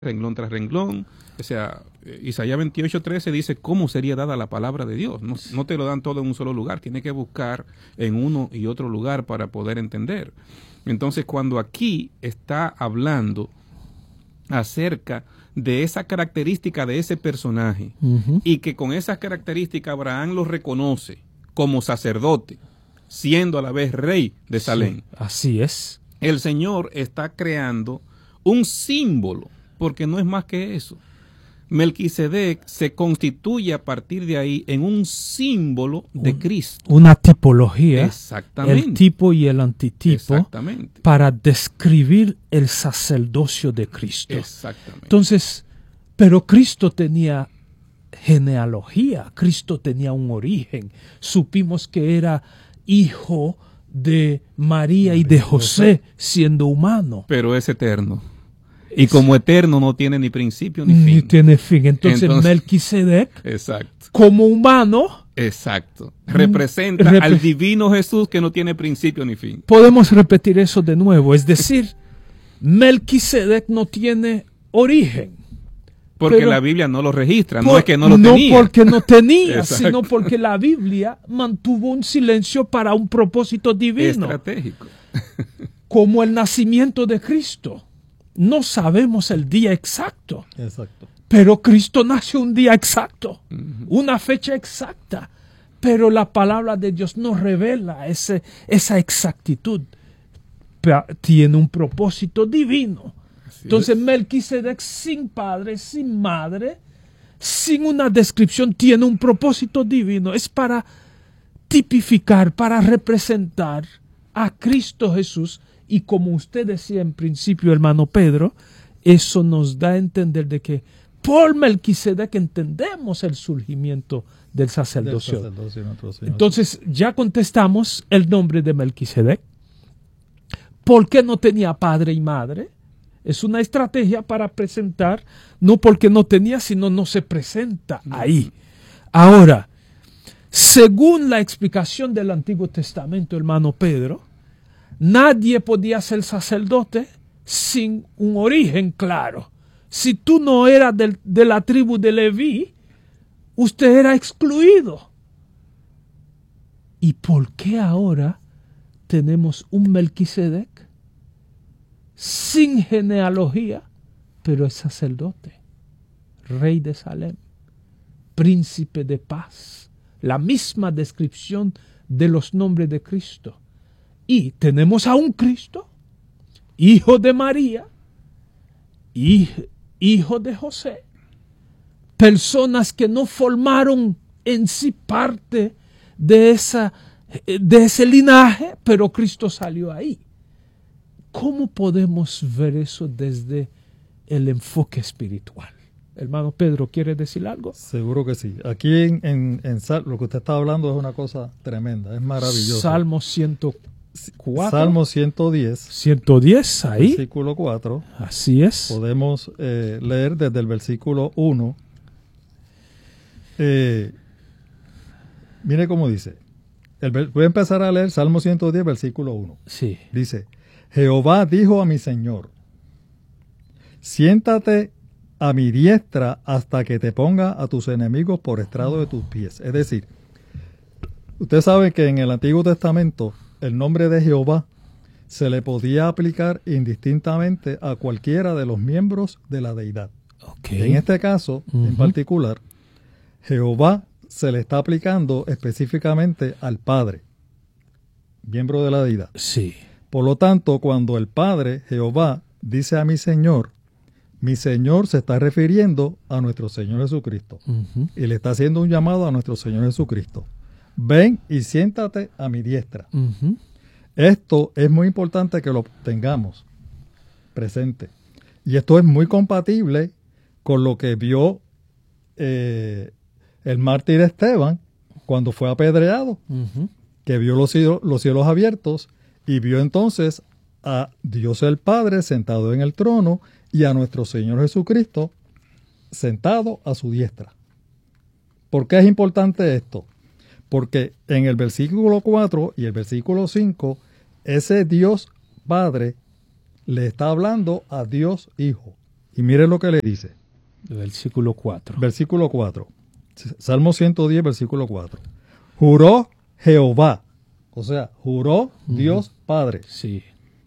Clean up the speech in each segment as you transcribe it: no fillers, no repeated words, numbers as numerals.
renglón tras renglón. O sea, Isaías 28:13 dice cómo sería dada la palabra de Dios. No te lo dan todo en un solo lugar, tienes que buscar en uno y otro lugar para poder entender. Entonces, cuando aquí está hablando acerca de esa característica de ese personaje, y que con esas características Abraham lo reconoce como sacerdote, siendo a la vez rey de Salem. Sí, así es. El Señor está creando un símbolo, porque no es más que eso. Melquisedec se constituye a partir de ahí en un símbolo de Cristo. Una tipología. Exactamente. El tipo y el antitipo. Exactamente. Para describir el sacerdocio de Cristo. Exactamente. Entonces, pero Cristo tenía genealogía, Cristo tenía un origen. Supimos que era hijo de María y de José, siendo humano. Pero es eterno. Y como eterno no tiene ni principio ni fin. Ni tiene fin. Entonces Melquisedec, exacto, como humano, exacto, representa al divino Jesús que no tiene principio ni fin. Podemos repetir eso de nuevo. Es decir, Melquisedec no tiene origen. Porque la Biblia no lo registra, no es que no lo tenía. No porque no tenía, sino porque la Biblia mantuvo un silencio para un propósito divino. Estratégico. Como el nacimiento de Cristo. No sabemos el día exacto. Exacto. Pero Cristo nació un día exacto, una fecha exacta. Pero la palabra de Dios nos revela esa exactitud. Tiene un propósito divino. Entonces Melquisedec, sin padre, sin madre, sin una descripción, tiene un propósito divino. Es para tipificar, para representar a Cristo Jesús. Y como usted decía en principio, hermano Pedro, eso nos da a entender de que por Melquisedec entendemos el surgimiento del sacerdocio. Entonces ya contestamos el nombre de Melquisedec. ¿Por qué no tenía padre y madre? Es una estrategia para presentar, no porque no tenía, sino no se presenta ahí. Ahora, según la explicación del Antiguo Testamento, hermano Pedro, nadie podía ser sacerdote sin un origen claro. Si tú no eras de la tribu de Leví, usted era excluido. ¿Y por qué ahora tenemos un Melquisedec sin genealogía, pero es sacerdote, rey de Salem, príncipe de paz? La misma descripción de los nombres de Cristo. Y tenemos a un Cristo, hijo de María, hijo de José, personas que no formaron en sí parte de ese linaje, pero Cristo salió ahí. ¿Cómo podemos ver eso desde el enfoque espiritual? Hermano Pedro, ¿quiere decir algo? Seguro que sí. Aquí en lo que usted está hablando es una cosa tremenda, es maravilloso. Salmo 104. Salmo 110. 110, ahí. Versículo 4. Así es. Podemos leer desde el versículo 1. Mire cómo dice. Voy a empezar a leer Salmo 110, versículo 1. Sí. Dice: Jehová dijo a mi Señor, siéntate a mi diestra hasta que te ponga a tus enemigos por estrado de tus pies. Es decir, usted sabe que en el Antiguo Testamento el nombre de Jehová se le podía aplicar indistintamente a cualquiera de los miembros de la deidad. Okay. En este caso, en particular, Jehová se le está aplicando específicamente al Padre, miembro de la deidad. Sí. Por lo tanto, cuando el Padre, Jehová, dice a mi Señor se está refiriendo a nuestro Señor Jesucristo. Y le está haciendo un llamado a nuestro Señor Jesucristo. Ven y siéntate a mi diestra. Esto es muy importante que lo tengamos presente. Y esto es muy compatible con lo que vio el mártir Esteban cuando fue apedreado, que vio los cielos abiertos y vio entonces a Dios el Padre sentado en el trono y a nuestro Señor Jesucristo sentado a su diestra. ¿Por qué es importante esto? Porque en el versículo 4 y el versículo 5, ese Dios Padre le está hablando a Dios Hijo. Y mire lo que le dice. Versículo 4. Versículo 4. Salmo 110, versículo 4. Juró Jehová, o sea, juró Dios Padre, Sí.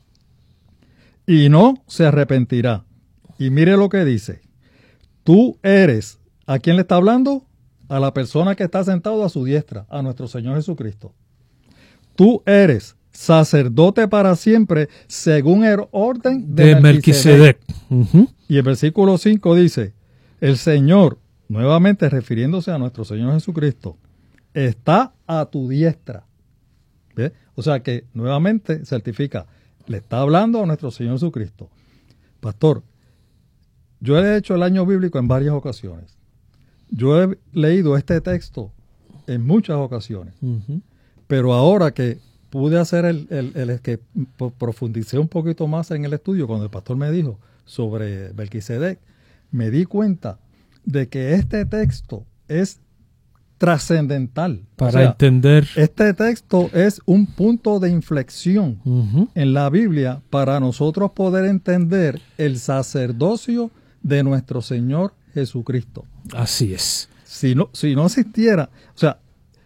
y no se arrepentirá. Y mire lo que dice. Tú eres, ¿a quién le está hablando? A la persona que está sentado a su diestra, a nuestro Señor Jesucristo. Tú eres sacerdote para siempre, según el orden de Melquisedec. Y el versículo 5 dice, el Señor, nuevamente refiriéndose a nuestro Señor Jesucristo, está a tu diestra. ¿Ve? O sea que nuevamente certifica, le está hablando a nuestro Señor Jesucristo. Pastor, yo he hecho el año bíblico en varias ocasiones. Yo he leído este texto en muchas ocasiones. Pero ahora que pude hacer el que profundicé un poquito más en el estudio, cuando el pastor me dijo sobre Melquisedec, me di cuenta de que este texto es trascendental. Para entender. Este texto es un punto de inflexión en la Biblia para nosotros poder entender el sacerdocio de nuestro Señor Jesucristo. Así es. Si no existiera, o sea,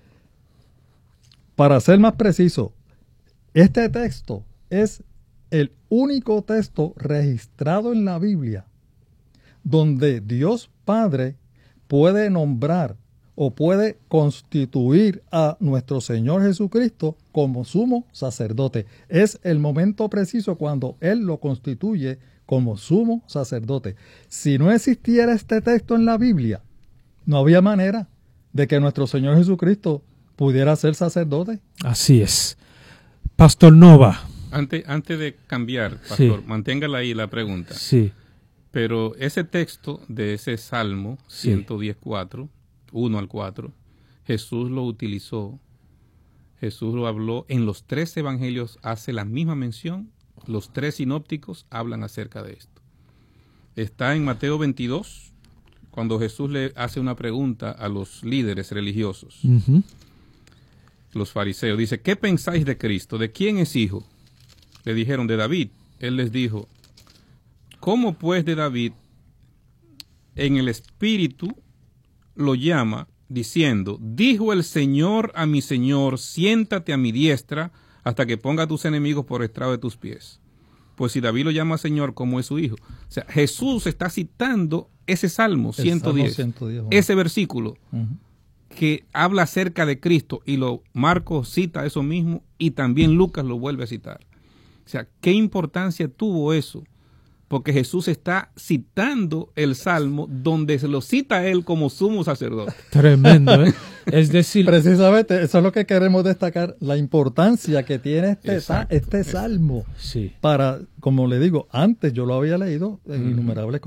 para ser más preciso, este texto es el único texto registrado en la Biblia donde Dios Padre puede nombrar o puede constituir a nuestro Señor Jesucristo como sumo sacerdote. Es el momento preciso cuando Él lo constituye como sumo sacerdote. Si no existiera este texto en la Biblia, no había manera de que nuestro Señor Jesucristo pudiera ser sacerdote. Así es. Pastor Nova. Antes de cambiar, pastor, Sí. manténgala ahí la pregunta. Sí. Pero ese texto de ese Salmo 110:4, 1 al 4, Jesús lo utilizó, Jesús lo habló, en los 3 evangelios hace la misma mención, los 3 sinópticos hablan acerca de esto. Está en Mateo 22, cuando Jesús le hace una pregunta a los líderes religiosos, los fariseos, dice, ¿qué pensáis de Cristo? ¿De quién es hijo? Le dijeron, de David. Él les dijo, ¿cómo pues de David en el Espíritu lo llama diciendo, dijo el Señor a mi Señor, siéntate a mi diestra hasta que ponga a tus enemigos por estrado de tus pies? Pues si David lo llama Señor, ¿cómo es su hijo? O sea, Jesús está citando ese Salmo 110, ese versículo que habla acerca de Cristo, y Marcos cita eso mismo y también Lucas lo vuelve a citar. O sea, ¿qué importancia tuvo eso? Porque Jesús está citando el Salmo donde se lo cita a él como sumo sacerdote. Tremendo, ¿eh? Es decir, precisamente eso es lo que queremos destacar, la importancia que tiene este Salmo. Sí. Para, como le digo, antes yo lo había leído en innumerables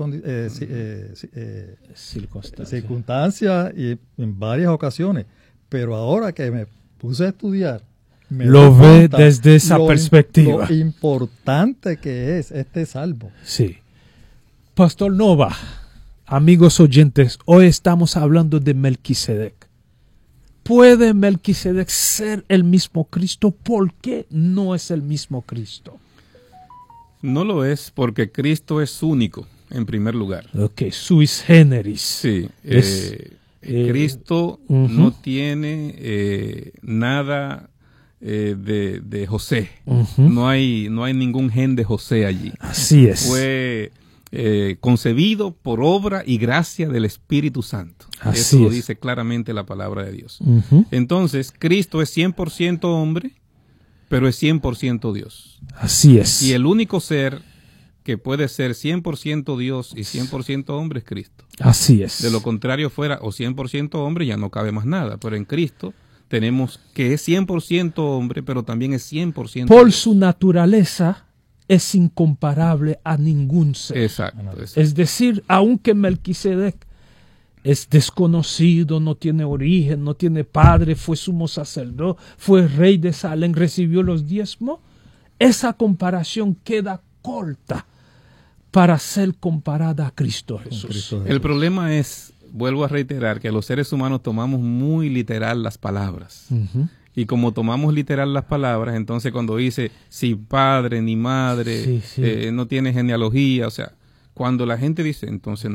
circunstancias y en varias ocasiones, pero ahora que me puse a estudiar, lo ve desde esa perspectiva. Lo importante que es este Salmo. Sí. Pastor Nova, amigos oyentes, hoy estamos hablando de Melquisedec. ¿Puede Melquisedec ser el mismo Cristo? ¿Por qué no es el mismo Cristo? No lo es porque Cristo es único, en primer lugar. Ok, suis generis. Sí. Cristo no tiene nada de José. No hay ningún gen de José allí. Así es. Fue concebido por obra y gracia del Espíritu Santo. Así Eso lo es. dice claramente la palabra de Dios. Entonces, Cristo es 100% hombre, pero es 100% Dios. Así es. Y el único ser que puede ser 100% Dios y 100% hombre es Cristo. Así es. De lo contrario, fuera o 100% hombre, ya no cabe más nada. Pero en Cristo tenemos que es 100% hombre, pero también es 100% por Dios. su naturaleza es incomparable a ningún ser. Exacto. Es decir, aunque Melquisedec es desconocido, no tiene origen, no tiene padre, fue sumo sacerdote, fue rey de Salem, recibió los diezmos, esa comparación queda corta para ser comparada a Cristo Jesús. El problema es, vuelvo a reiterar, que los seres humanos tomamos muy literal las palabras. Y como tomamos literal las palabras, entonces cuando dice sin padre ni madre, no tiene genealogía, o sea, Cuando la gente dice, entonces